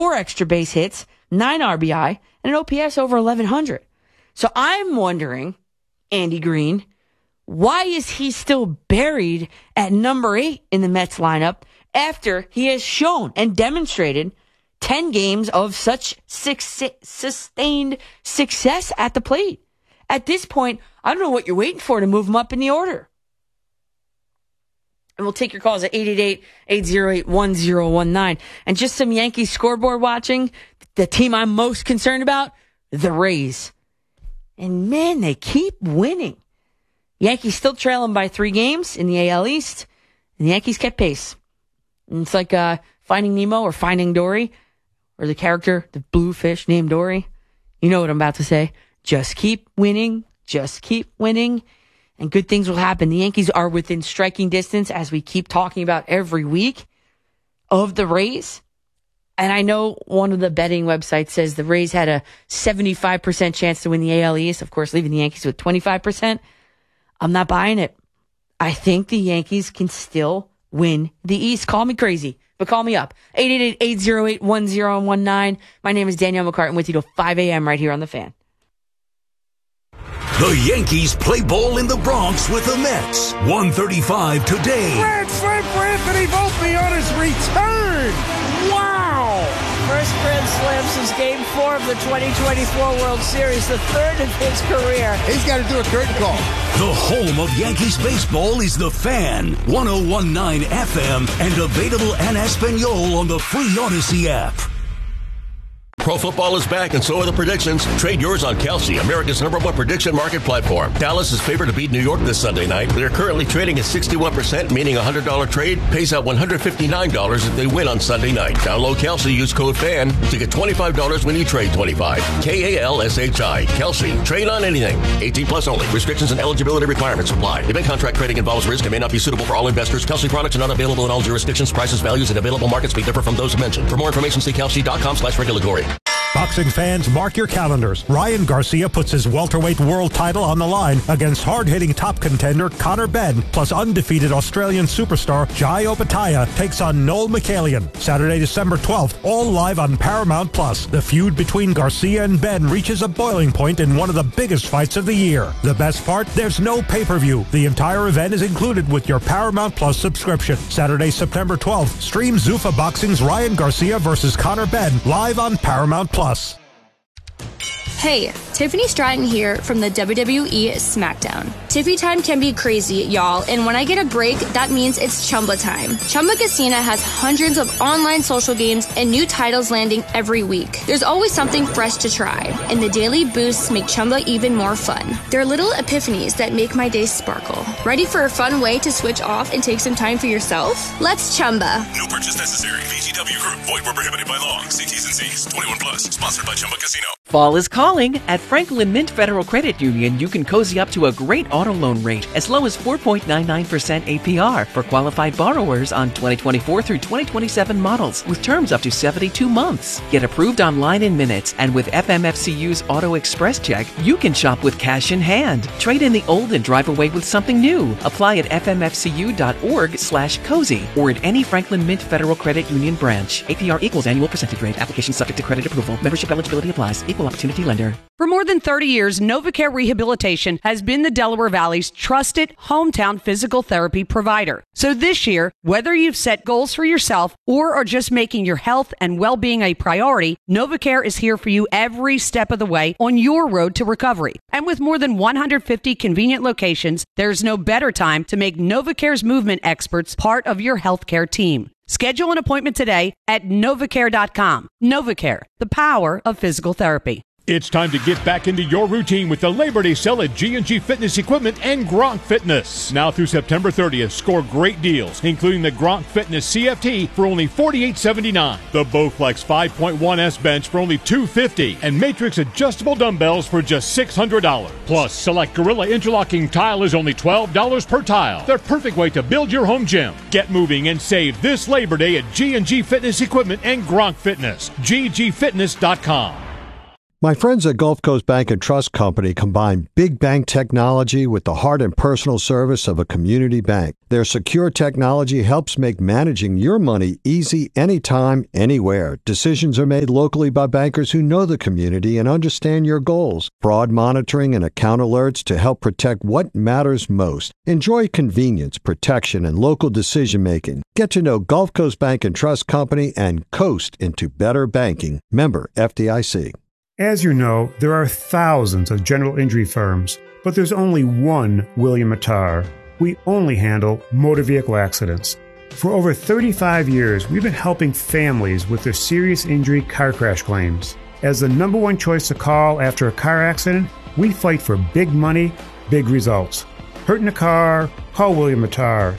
4 extra base hits, 9 RBI, and an OPS over 1,100. So I'm wondering, Andy Green, why is he still buried at number 8 in the Mets lineup after he has shown and demonstrated 10 games of such sustained success at the plate? At this point, I don't know what you're waiting for to move him up in the order. And we'll take your calls at 888-808-1019. And just some Yankees scoreboard watching, the team I'm most concerned about, the Rays. And man, they keep winning. Yankees still trailing by 3 games in the AL East, and the Yankees kept pace. And it's like Finding Nemo or Finding Dory, or the character, the blue fish named Dory. You know what I'm about to say. Just keep winning, and good things will happen. The Yankees are within striking distance, as we keep talking about every week, of the Rays. And I know one of the betting websites says the Rays had a 75% chance to win the AL East, of course, leaving the Yankees with 25%. I'm not buying it. I think the Yankees can still win the East. Call me crazy, but call me up. 888-808-1019. My name is Danielle McCartan, with you till 5 a.m. right here on The Fan. The Yankees play ball in the Bronx with the Mets. 1:35 today. Grand slam for Anthony Volpe on his return. Wow! First Grand Slam since Game 4 of the 2024 World Series, the third of his career. He's got to do a curtain call. The home of Yankees baseball is The Fan. 101.9 FM and available en Espanol on the free Odyssey app. Pro football is back, and so are the predictions. Trade yours on Kalshi, America's #1 prediction market platform. Dallas is favored to beat New York this Sunday night. They're currently trading at 61%, meaning a $100 trade pays out $159 if they win on Sunday night. Download Kalshi, use code FAN to get $25 when you trade $25. KALSHI. Kalshi. Trade on anything. 18 plus only. Restrictions and eligibility requirements apply. Event contract trading involves risk and may not be suitable for all investors. Kalshi products are not available in all jurisdictions. Prices, values, and available markets may differ from those mentioned. For more information, see kalshi.com/regulatory. Boxing fans, mark your calendars. Ryan Garcia puts his welterweight world title on the line against hard-hitting top contender Conor Benn, plus undefeated Australian superstar Jai Opetaia takes on Noel McCallion. Saturday, December 12th, all live on Paramount+. The feud between Garcia and Benn reaches a boiling point in one of the biggest fights of the year. The best part? There's no pay-per-view. The entire event is included with your Paramount+ subscription. Saturday, September 12th, stream Zuffa Boxing's Ryan Garcia versus Conor Benn live on Paramount+. Hey, Tiffany Stratton here from the WWE SmackDown. Tiffy time can be crazy, y'all, and when I get a break, that means it's Chumba time. Chumba Casino has hundreds of online social games and new titles landing every week. There's always something fresh to try, and the daily boosts make Chumba even more fun. They're little epiphanies that make my day sparkle. Ready for a fun way to switch off and take some time for yourself? Let's Chumba. No purchase necessary. VGW Group. Void where prohibited by law. See T's and C's. 21 plus. Sponsored by Chumba Casino. Fall is calling. At Franklin Mint Federal Credit Union, you can cozy up to a great auto loan rate as low as 4.99% APR for qualified borrowers on 2024 through 2027 models with terms up to 72 months. Get approved online in minutes, and with FMFCU's Auto Express Check, you can shop with cash in hand. Trade in the old and drive away with something new. Apply at fmfcu.org/cozy or at any Franklin Mint Federal Credit Union branch. APR equals annual percentage rate. Application subject to credit approval. Membership eligibility applies. Equal opportunity lender. For more than 30 years, NovaCare Rehabilitation has been the Delaware Valley's trusted hometown physical therapy provider. So this year, whether you've set goals for yourself or are just making your health and well-being a priority, NovaCare is here for you every step of the way on your road to recovery. And with more than 150 convenient locations, there's no better time to make NovaCare's movement experts part of your healthcare team. Schedule an appointment today at novacare.com. NovaCare, the power of physical therapy. It's time to get back into your routine with the Labor Day sale at G&G Fitness Equipment and Gronk Fitness. Now through September 30th, score great deals, including the Gronk Fitness CFT for only $48.79, the Bowflex 5.1S bench for only $250, and Matrix adjustable dumbbells for just $600. Plus, select Gorilla interlocking tile is only $12 per tile. The perfect way to build your home gym. Get moving and save this Labor Day at G&G Fitness Equipment and Gronk Fitness. ggfitness.com. My friends at Gulf Coast Bank and Trust Company combine big bank technology with the heart and personal service of a community bank. Their secure technology helps make managing your money easy anytime, anywhere. Decisions are made locally by bankers who know the community and understand your goals. Fraud monitoring and account alerts to help protect what matters most. Enjoy convenience, protection, and local decision making. Get to know Gulf Coast Bank and Trust Company and coast into better banking. Member FDIC. As you know, there are thousands of general injury firms, but there's only one William Mattar. We only handle motor vehicle accidents. For over 35 years, we've been helping families with their serious injury car crash claims. As the number one choice to call after a car accident, we fight for big money, big results. Hurt in a car? Call William Mattar,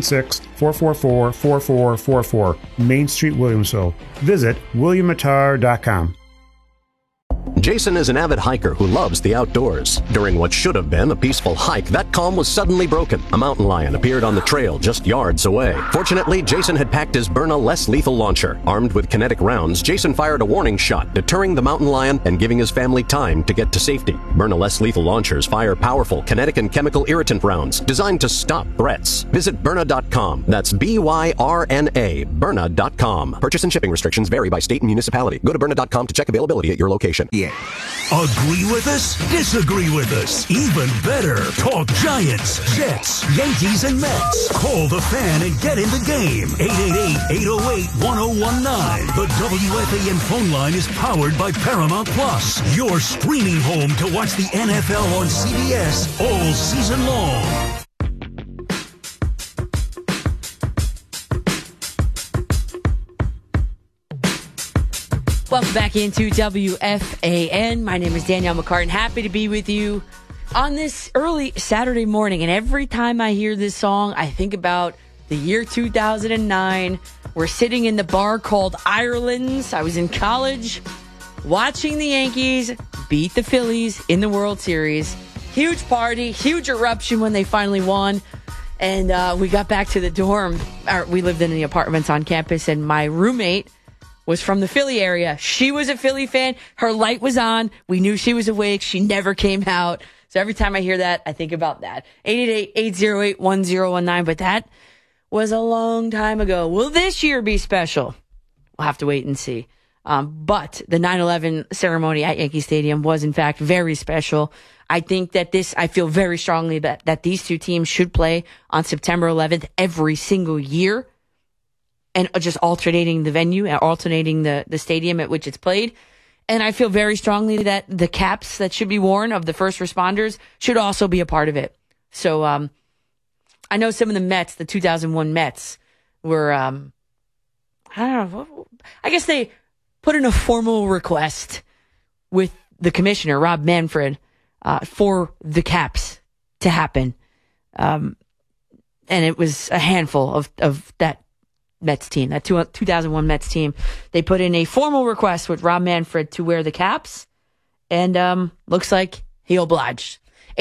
716-444-4444, Main Street, Williamsville. Visit WilliamMattar.com. Jason is an avid hiker who loves the outdoors. During what should have been a peaceful hike, that calm was suddenly broken. A mountain lion appeared on the trail just yards away. Fortunately, Jason had packed his Byrna less lethal launcher. Armed with kinetic rounds, Jason fired a warning shot, deterring the mountain lion and giving his family time to get to safety. Byrna less lethal launchers fire powerful kinetic and chemical irritant rounds designed to stop threats. Visit Byrna.com. That's Byrna, Byrna.com. Purchase and shipping restrictions vary by state and municipality. Go to Byrna.com to check availability at your location. Yeah. Agree with us? Disagree with us? Even better. Talk Giants, Jets, Yankees, and Mets. Call the Fan and get in the game. 888-808-1019. The WFAN phone line is powered by Paramount Plus. Your streaming home to watch the NFL on CBS all season long. Welcome back into WFAN. My name is Danielle McCartan. Happy to be with you on this early Saturday morning. And every time I hear this song, I think about the year 2009. We're sitting in the bar called Ireland's. I was in college watching the Yankees beat the Phillies in the World Series. Huge party, huge eruption when they finally won. And we got back to the dorm. We lived in the apartments on campus, and my roommate was from the Philly area. She was a Philly fan. Her light was on. We knew she was awake. She never came out. So every time I hear that, I think about that. 888-808-1019. But that was a long time ago. Will this year be special? We'll have to wait and see. But the 9/11 ceremony at Yankee Stadium was, in fact, very special. I think that I feel very strongly that these two teams should play on September 11th every single year. And just alternating the venue and alternating the stadium at which it's played. And I feel very strongly that the caps that should be worn of the first responders should also be a part of it. So I know some of the Mets, the 2001 Mets, were, I don't know, I guess they put in a formal request with the commissioner, Rob Manfred, for the caps to happen. And it was a handful of that Mets team, that 2001 Mets team. They put in a formal request with Rob Manfred to wear the caps, and looks like he obliged.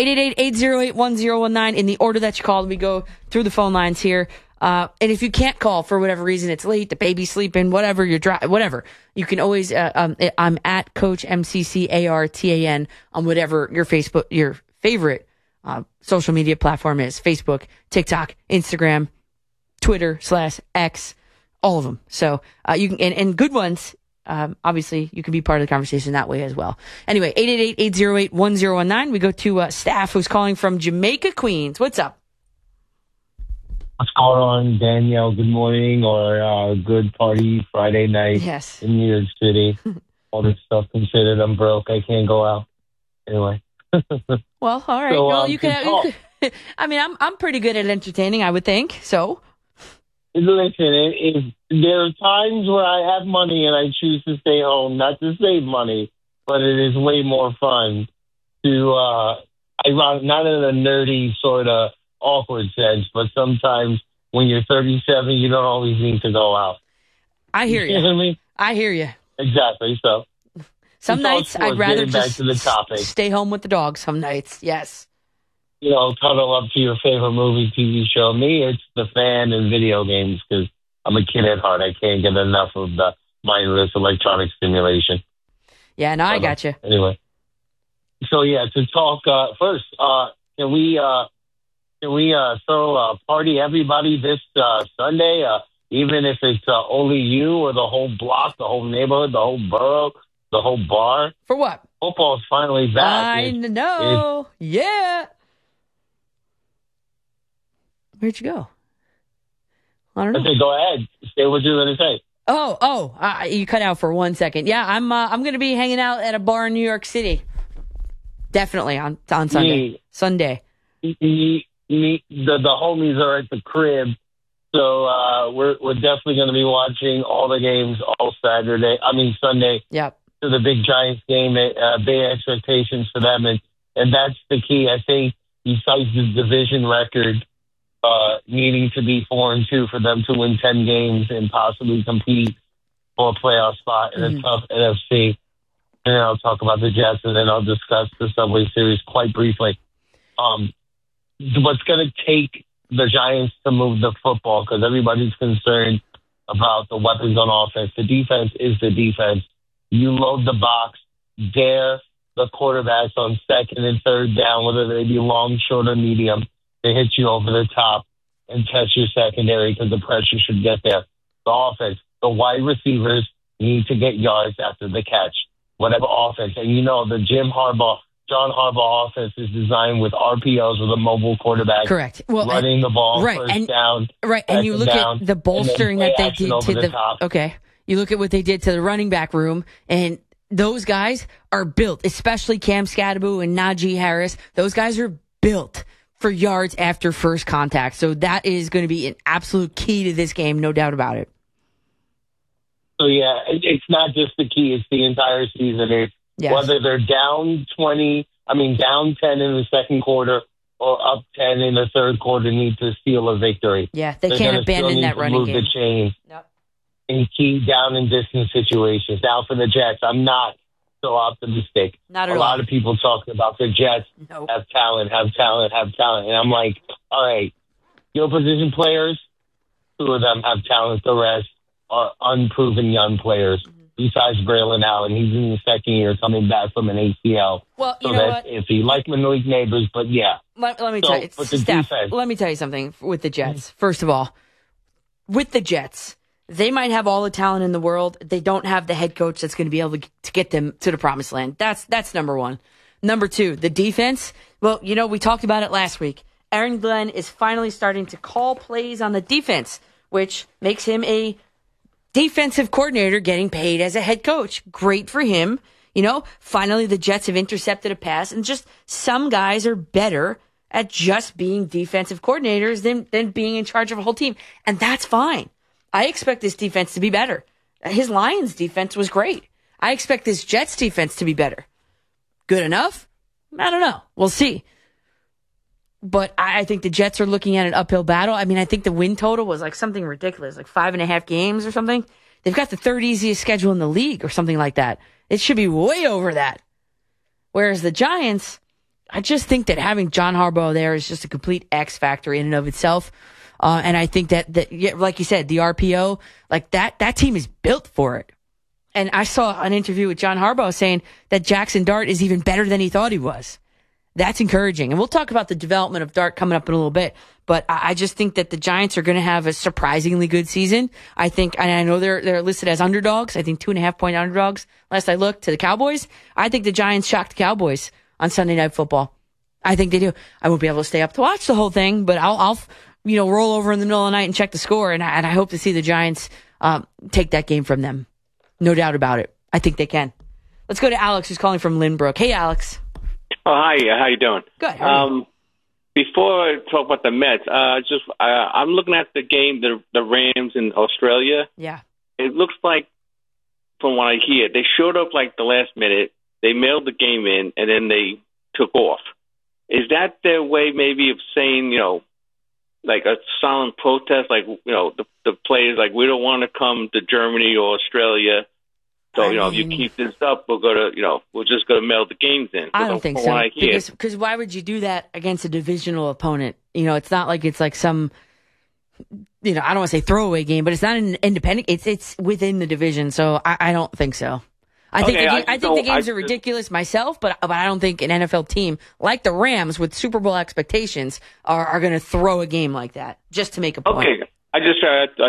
888-808-1019. In the order that you called, we go through the phone lines here. And if you can't call for whatever reason, it's late, the baby's sleeping, whatever, whatever, you can always, I'm at Coach MCCARTAN on whatever your favorite social media platform is. Facebook, TikTok, Instagram, Twitter /X, all of them. So you can, and good ones, obviously you can be part of the conversation that way as well. Anyway, 888-808-1019. We go to Staff, who's calling from Jamaica, Queens. What's up? What's going on, Danielle? Good morning, or good party Friday night in New York City. All this stuff considered, I'm broke. I can't go out. Anyway. Well, all right. Well, you can I mean, I'm pretty good at entertaining, I would think. So. Listen, there are times where I have money and I choose to stay home, not to save money, but it is way more fun to, not in a nerdy sort of awkward sense, but sometimes when you're 37, you don't always need to go out. I hear you. You know what I mean? I hear you. Exactly. So some nights I'd rather just stay home with the dog. Some nights, yes. You know, cuddle up to your favorite movie, TV show. Me, it's the Fan and video games, because I'm a kid at heart. I can't get enough of the mindless electronic stimulation. Yeah, no, I got you. Anyway. So, yeah, to talk first, can we throw a party everybody this Sunday, even if it's only you or the whole block, the whole neighborhood, the whole borough, the whole bar? For what? Football's finally back. I know. Yeah. Where'd you go? I don't know. Okay, go ahead. Say what you're going to say. You cut out for 1 second. Yeah, I'm going to be hanging out at a bar in New York City. Definitely on Sunday. Sunday. The homies are at the crib, so we're definitely going to be watching all the games all Sunday. Yep. To the big Giants game, big expectations for them, and that's the key. I think besides the division record, needing to be 4-2 for them to win 10 games and possibly compete for a playoff spot in a tough NFC. And then I'll talk about the Jets, and then I'll discuss the Subway Series quite briefly. What's going to take the Giants to move the football, because everybody's concerned about the weapons on offense. The defense is the defense. You load the box, dare the quarterbacks on second and third down, whether they be long, short, or medium, to hit you over the top and test your secondary, because the pressure should get there. The offense, the wide receivers need to get yards after the catch. Whatever offense. And the John Harbaugh offense is designed with RPOs with a mobile quarterback. Correct. Well, running the ball first down. Right. And you look at the bolstering that they did to the top. Okay. You look at what they did to the running back room, and those guys are built, especially Cam Scadaboo and Najee Harris. Those guys are built for yards after first contact. So that is going to be an absolute key to this game, no doubt about it. So, yeah, it's not just the key. It's the entire season. It's whether they're down 10 in the second quarter or up 10 in the third quarter, need to steal a victory. Yeah, they can't abandon that running game. Move the chain in key down and distance situations. Now, for the Jets, I'm not so optimistic. Not at all. A lot of people talking about the Jets have talent. And I'm like, all right, skill position players, 2 of them have talent. The rest are unproven young players. Besides Braylon Allen, he's in his second year coming back from an ACL. Well, so that's iffy. Like Malik Neighbors, but yeah. Let me tell you, Steph, let me tell you something with the Jets. First of all, with the Jets, they might have all the talent in the world. They don't have the head coach that's going to be able to get them to the promised land. That's number one. Number 2, the defense. Well, we talked about it last week. Aaron Glenn is finally starting to call plays on the defense, which makes him a defensive coordinator getting paid as a head coach. Great for him. Finally the Jets have intercepted a pass, and just some guys are better at just being defensive coordinators than being in charge of a whole team. And that's fine. I expect this defense to be better. His Lions defense was great. I expect this Jets defense to be better. Good enough? I don't know. We'll see. But I think the Jets are looking at an uphill battle. I mean, I think the win total was like something ridiculous, like 5.5 games or something. They've got the 3rd easiest schedule in the league or something like that. It should be way over that. Whereas the Giants, I just think that having John Harbaugh there is just a complete X factor in and of itself. And I think that like you said, the RPO, like that team is built for it. And I saw an interview with John Harbaugh saying that Jackson Dart is even better than he thought he was. That's encouraging. And we'll talk about the development of Dart coming up in a little bit. But I just think that the Giants are going to have a surprisingly good season. I think, and I know they're listed as underdogs. I think 2.5-point underdogs. Last I looked, to the Cowboys. I think the Giants shocked the Cowboys on Sunday Night Football. I think they do. I won't be able to stay up to watch the whole thing, but I'll roll over in the middle of the night and check the score. And I hope to see the Giants take that game from them. No doubt about it. I think they can. Let's go to Alex, who's calling from Lynbrook. Hey, Alex. Oh, hi. How you doing? Good. How are you? Before I talk about the Mets, I'm looking at the game, the Rams in Australia. Yeah. It looks like, from what I hear, they showed up like the last minute. They mailed the game in, and then they took off. Is that their way maybe of saying, like a silent protest, like, the players, like, we don't want to come to Germany or Australia. So, if you keep this up, we'll just go to mail the games in. I don't think so. Because why would you do that against a divisional opponent? It's not like it's like some, I don't want to say throwaway game, but it's not an independent. It's within the division. So I don't think so. I think the games are ridiculous myself, but I don't think an NFL team like the Rams with Super Bowl expectations are going to throw a game like that just to make a point. Okay, I just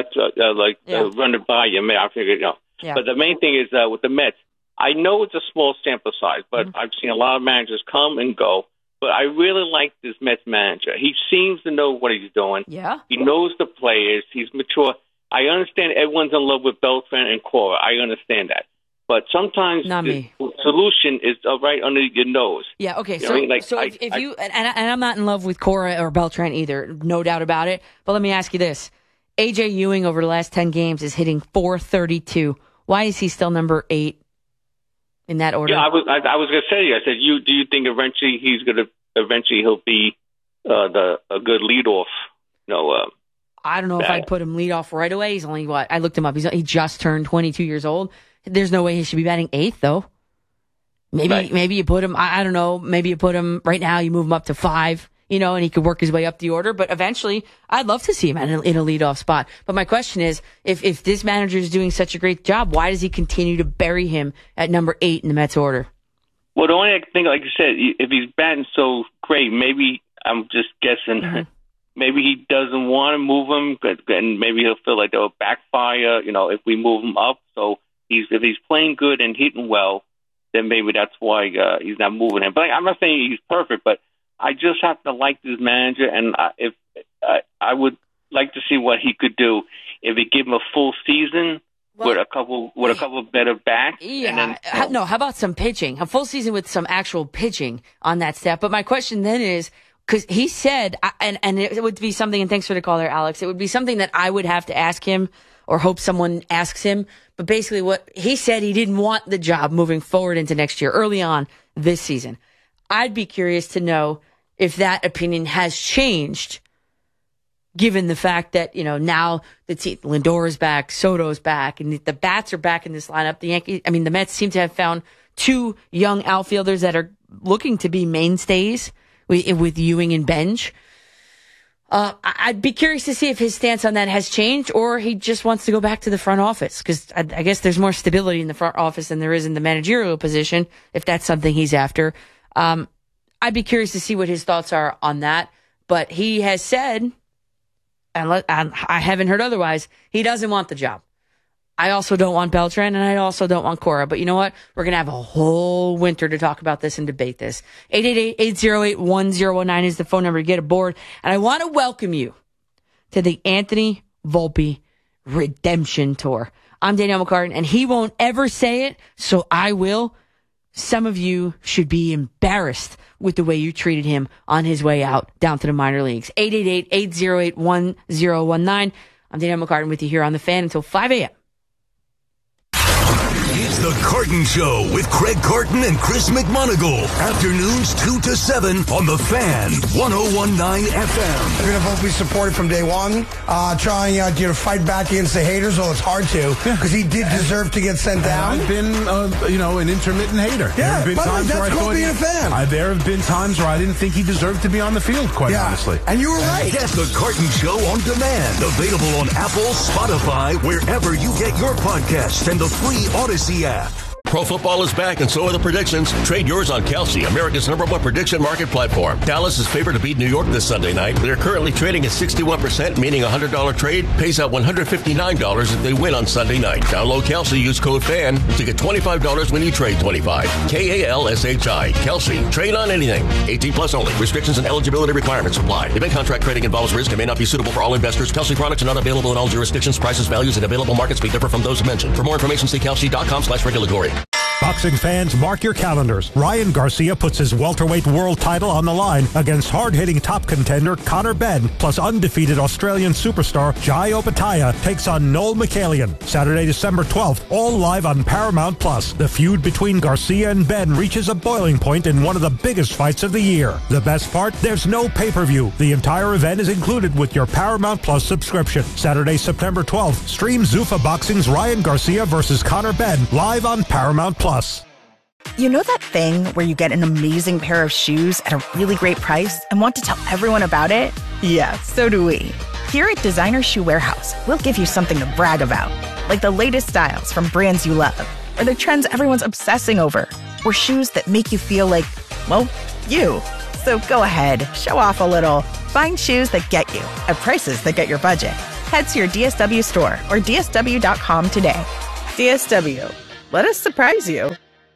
run it by you. I figured, Yeah. But the main thing is with the Mets, I know it's a small sample size, but I've seen a lot of managers come and go. But I really like this Mets manager. He seems to know what he's doing. Yeah. He knows the players. He's mature. I understand everyone's in love with Beltran and Cora. I understand that. But sometimes the solution is right under your nose. Yeah, okay. You know what I mean? If you I'm not in love with Cora or Beltran either, no doubt about it. But let me ask you this. AJ Ewing over the last 10 games is hitting .432. Why is he still number 8 in that order? Yeah, I was going to say to you. I said, do you think eventually he'll be a good leadoff? I don't know if I'd put him leadoff right away. He's only I looked him up. He just turned 22 years old. There's no way he should be batting 8th though. Maybe you put him. I don't know. Maybe you put him right now. You move him up to 5. And he could work his way up the order. But eventually, I'd love to see him in a leadoff spot. But my question is, if this manager is doing such a great job, why does he continue to bury him at number 8 in the Mets order? Well, the only thing, like you said, if he's batting so great, maybe I'm just guessing. Mm-hmm. Maybe he doesn't want to move him, and maybe he'll feel like they'll backfire. If we move him up. So if he's playing good and hitting well, then maybe that's why he's not moving him. But I'm not saying he's perfect, but I just have to like this manager, and if I would like to see what he could do if he give him a full season with a couple better backs. Yeah, no. How about some pitching? A full season with some actual pitching on that staff. But my question then is, because he said, and it would be something. And thanks for the call there, Alex. It would be something that I would have to ask him, or hope someone asks him. But basically, what he said, he didn't want the job moving forward into next year, early on this season. I'd be curious to know if that opinion has changed, given the fact that, now Lindor's back, Soto's back, and the bats are back in this lineup. The Mets seem to have found 2 young outfielders that are looking to be mainstays with Ewing and Benj. I'd be curious to see if his stance on that has changed, or he just wants to go back to the front office, because I guess there's more stability in the front office than there is in the managerial position, if that's something he's after. I'd be curious to see what his thoughts are on that. But he has said, and I haven't heard otherwise, he doesn't want the job. I also don't want Beltran, and I also don't want Cora. But you know what? We're going to have a whole winter to talk about this and debate this. 888-808-1019 is the phone number to get aboard. And I want to welcome you to the Anthony Volpe Redemption Tour. I'm Danielle McCartan, and he won't ever say it, so I will. Some of you should be embarrassed with the way you treated him on his way out down to the minor leagues. 888-808-1019. I'm Danielle McCartan with you here on The Fan until 5 a.m. It's The Carton Show with Craig Carton and Chris McMonagle. Afternoons 2 to 7 on The Fan, 101.9 FM. We're going to both be supported from day one, trying to fight back against the haters. Well, it's hard to, because he did deserve to get sent down. I've been, an intermittent hater. Yeah, there have been times that's where I thought being a fan. There have been times where I didn't think he deserved to be on the field, quite honestly. And you were right. Get The Carton Show on demand. Available on Apple, Spotify, wherever you get your podcasts, and the free Odyssey app. Pro football is back, and so are the predictions. Trade yours on Kalshi, America's #1 prediction market platform. Dallas is favored to beat New York this Sunday night. They're currently trading at 61%, meaning a $100 trade pays out $159 if they win on Sunday night. Download Kalshi, use code FAN to get $25 when you trade 25. Kalshi. Kalshi. Trade on anything. 18 plus only. Restrictions and eligibility requirements apply. Event contract trading involves risk and may not be suitable for all investors. Kalshi products are not available in all jurisdictions. Prices, values, and available markets may differ from those mentioned. For more information, see kalshi.com/regulatory. Boxing fans, mark your calendars. Ryan Garcia puts his welterweight world title on the line against hard-hitting top contender Conor Benn, plus undefeated Australian superstar Jai Opetaia takes on Noel Mikhailian. Saturday, December 12th, all live on Paramount+. The feud between Garcia and Benn reaches a boiling point in one of the biggest fights of the year. The best part? There's no pay-per-view. The entire event is included with your Paramount+ subscription. Saturday, September 12th, stream Zuffa Boxing's Ryan Garcia versus Conor Benn live on Paramount+. You know that thing where you get an amazing pair of shoes at a really great price and want to tell everyone about it? Yeah, so do we. Here at Designer Shoe Warehouse, we'll give you something to brag about, like the latest styles from brands you love. or the trends everyone's obsessing over, or shoes that make you feel like, well, you. So go ahead, show off a little. Find shoes that get you at prices that get your budget. Head to your DSW store or DSW.com today. DSW. Let us surprise you.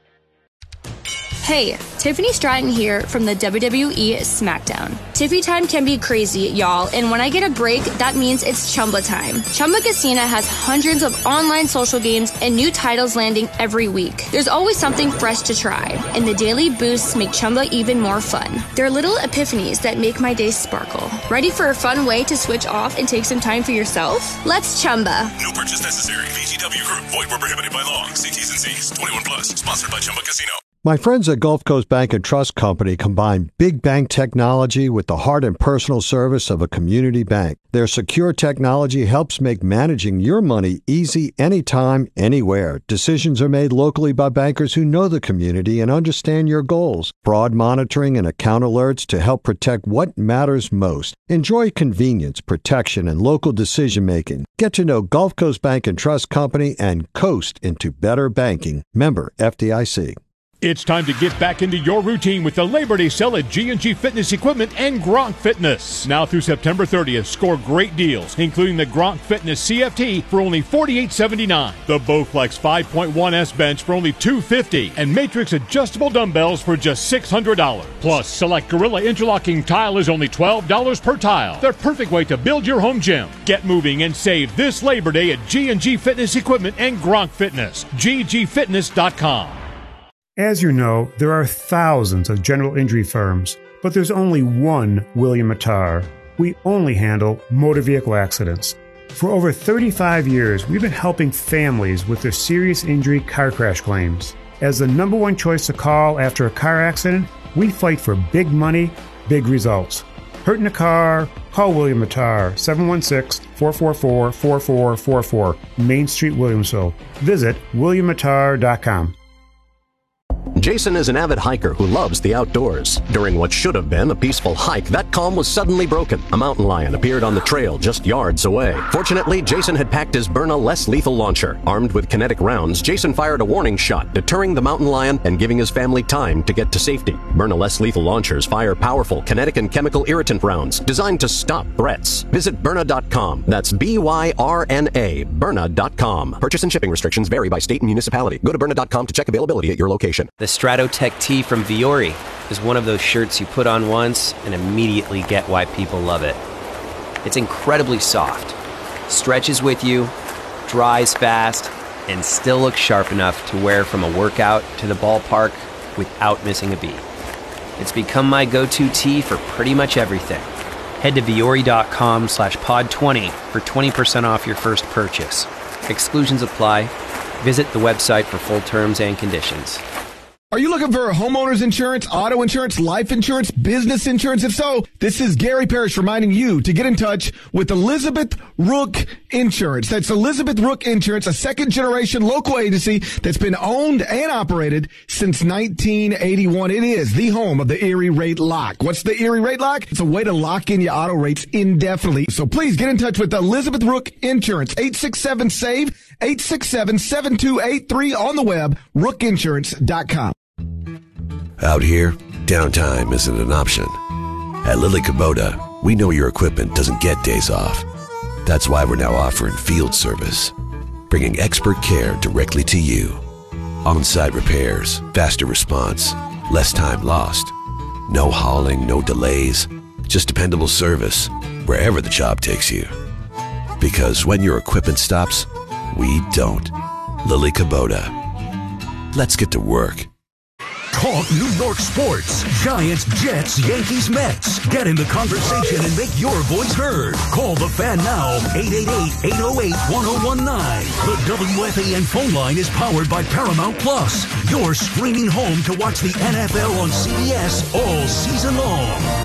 Hey, Tiffany Stratton here from the WWE SmackDown. Tiffy time can be crazy, y'all, and when I get a break, that means it's Chumba time. Chumba Casino has hundreds of online social games and new titles landing every week. There's always something fresh to try, and the daily boosts make Chumba even more fun. They're little epiphanies that make my day sparkle. Ready for a fun way to switch off and take some time for yourself? Let's Chumba. No purchase necessary. VGW Group. Void where prohibited by law. See T's and C's. 21 plus. Sponsored by Chumba Casino. My friends at Gulf Coast Bank and Trust Company combine big bank technology with the heart and personal service of a community bank. Their secure technology helps make managing your money easy anytime, anywhere. Decisions are made locally by bankers who know the community and understand your goals. Fraud monitoring and account alerts to help protect what matters most. Enjoy convenience, protection, and local decision-making. Get to know Gulf Coast Bank and Trust Company and coast into better banking. Member FDIC. It's time to get back into your routine with the Labor Day sale at G&G Fitness Equipment and Gronk Fitness. Now through September 30th, score great deals, including the Gronk Fitness CFT for only $48.79, the Bowflex 5.1S bench for only $250, and Matrix adjustable dumbbells for just $600. Plus, select Gorilla interlocking tile is only $12 per tile. The perfect way to build your home gym. Get moving and save this Labor Day at G&G Fitness Equipment and Gronk Fitness. ggfitness.com. As you know, there are thousands of general injury firms, but there's only one William Mattar. We only handle motor vehicle accidents. For over 35 years, we've been helping families with their serious injury car crash claims. As the number one choice to call after a car accident, we fight for big money, big results. Hurt in a car? Call William Mattar, 716-444-4444, Main Street, Williamsville. Visit WilliamMattar.com. Jason is an avid hiker who loves the outdoors. During what should have been a peaceful hike, that calm was suddenly broken. A mountain lion appeared on the trail just yards away. Fortunately, Jason had packed his Byrna less lethal launcher. Armed with kinetic rounds, Jason fired a warning shot, deterring the mountain lion and giving his family time to get to safety. Byrna less lethal launchers fire powerful kinetic and chemical irritant rounds designed to stop threats. Visit Byrna.com. That's Byrna, Byrna.com. Purchase and shipping restrictions vary by state and municipality. Go to Byrna.com to check availability at your location. The Stratotech tee from Viore is one of those shirts you put on once and immediately get why people love it. It's incredibly soft, stretches with you, dries fast, and still looks sharp enough to wear from a workout to the ballpark without missing a beat. It's become my go-to tee for pretty much everything. Head to Viore.com/pod20 for 20% off your first purchase. Exclusions apply. Visit the website for full terms and conditions. Are you looking for homeowner's insurance, auto insurance, life insurance, business insurance? If so, this is Gary Parrish reminding you to get in touch with Elizabeth Rook Insurance. That's Elizabeth Rook Insurance, a second-generation local agency that's been owned and operated since 1981. It is the home of the Erie Rate Lock. What's the Erie Rate Lock? It's a way to lock in your auto rates indefinitely. So please get in touch with Elizabeth Rook Insurance, 867-SAVE, 867-7283 on the web, rookinsurance.com. Out here, downtime isn't an option. At Lily Kubota, we know your equipment doesn't get days off. That's why we're now offering field service, bringing expert care directly to you. On-site repairs, faster response, less time lost. No hauling, no delays, just dependable service wherever the job takes you. Because when your equipment stops, we don't. Lily Kubota. Let's get to work. Talk New York sports. Giants, Jets, Yankees, Mets. Get in the conversation and make your voice heard. Call the Fan now, 888-808-1019. The WFAN phone line is powered by Paramount Plus, your streaming home to watch the NFL on CBS all season long.